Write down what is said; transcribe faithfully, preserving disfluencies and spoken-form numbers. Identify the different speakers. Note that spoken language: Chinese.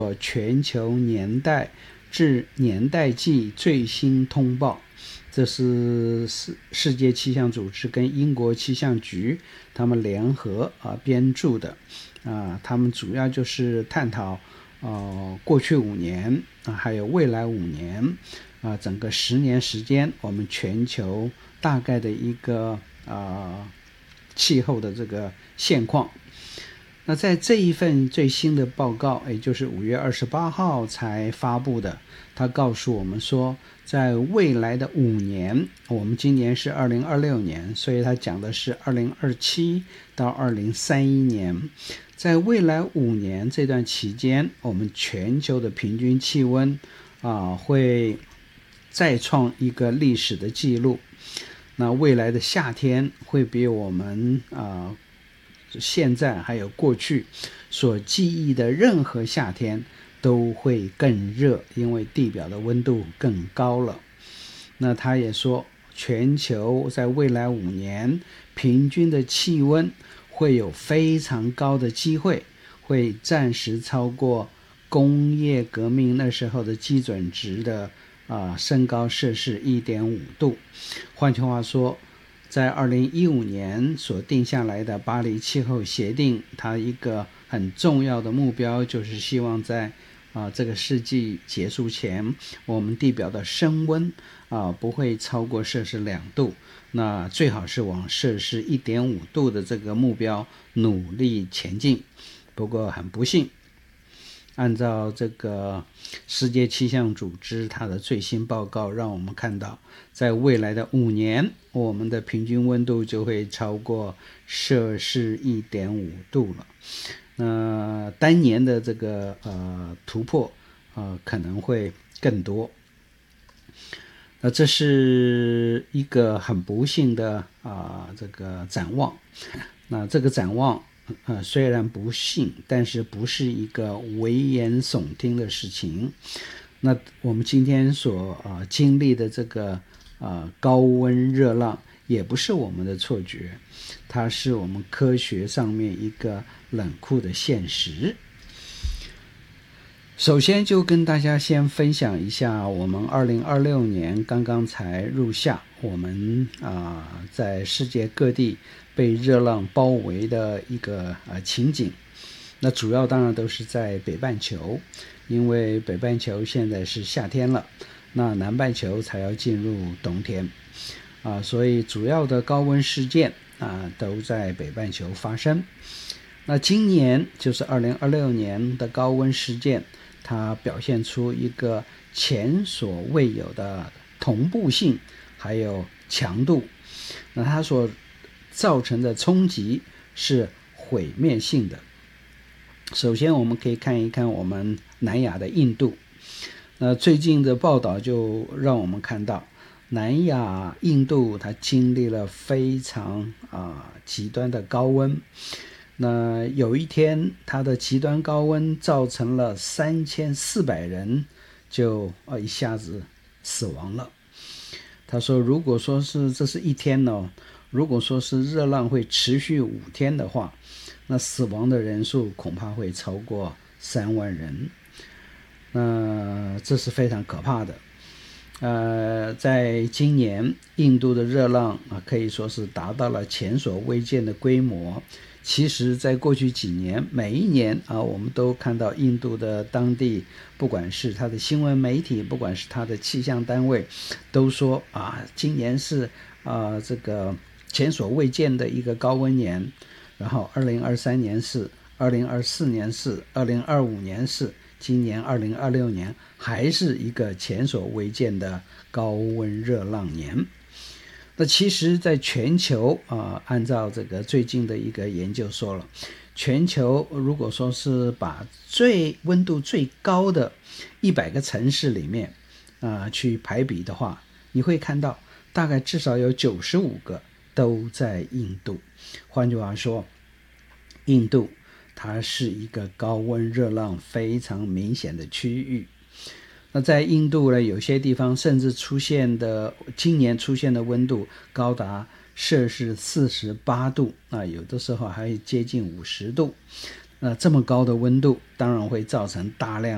Speaker 1: 全球年代至年代季最新通报，这是世界气象组织跟英国气象局他们联合啊编著的啊，他们主要就是探讨呃过去五年啊，还有未来五年啊，整个十年时间我们全球大概的一个啊气候的这个现况。那在这一份最新的报告，也就是五月二十八号才发布的，他告诉我们说，在未来的五年，我们今年是二零二六年，所以他讲的是二零二七到二零三一年，在未来五年这段期间，我们全球的平均气温啊会再创一个历史的记录。那未来的夏天会比我们啊现在还有过去所记忆的任何夏天都会更热，因为地表的温度更高了。那他也说，全球在未来五年平均的气温会有非常高的机会，会暂时超过工业革命那时候的基准值的啊升高摄氏 一点五度。换句话说，在二零一五年所定下来的巴黎气候协定，它一个很重要的目标就是希望在啊这个世纪结束前，我们地表的升温啊不会超过摄氏两度，那最好是往摄氏 一点五度的这个目标努力前进。不过很不幸，按照这个世界气象组织它的最新报告，让我们看到在未来的五年，我们的平均温度就会超过摄氏 一点五度了。那单年的这个呃突破呃可能会更多。那这是一个很不幸的啊、呃、这个展望。那这个展望呃，虽然不幸，但是不是一个危言耸听的事情。那我们今天所呃经历的这个呃高温热浪，也不是我们的错觉，它是我们科学上面一个冷酷的现实。首先就跟大家先分享一下，我们二零二六年刚刚才入夏，我们啊、呃、在世界各地被热浪包围的一个呃情景。那主要当然都是在北半球，因为北半球现在是夏天了，那南半球才要进入冬天啊、呃，所以主要的高温事件啊、呃、都在北半球发生。那今年就是二零二六年的高温事件，它表现出一个前所未有的同步性还有强度，那它所造成的冲击是毁灭性的。首先我们可以看一看我们南亚的印度，那最近的报道就让我们看到南亚印度它经历了非常啊、呃、极端的高温。那有一天它的极端高温造成了三千四百人就呃一下子死亡了。他说如果说是这是一天呢，如果说是热浪会持续五天的话，那死亡的人数恐怕会超过三万人。那这是非常可怕的。呃，在今年印度的热浪啊，可以说是达到了前所未见的规模。其实在过去几年，每一年啊，我们都看到印度的当地，不管是它的新闻媒体，不管是它的气象单位，都说啊，今年是啊这个前所未见的一个高温年。然后二零二三年是，二零二四年是，二零二五年是，今年二零二六年还是一个前所未见的高温热浪年。那其实在全球啊、呃，按照这个最近的一个研究说了，全球如果说是把最温度最高的一百个城市里面啊、呃、去排比的话，你会看到大概至少有九十五个都在印度。换句话说，印度它是一个高温热浪非常明显的区域。那在印度呢，有些地方甚至出现的今年出现的温度高达摄氏四十八度啊，有的时候还接近五十度。那这么高的温度当然会造成大量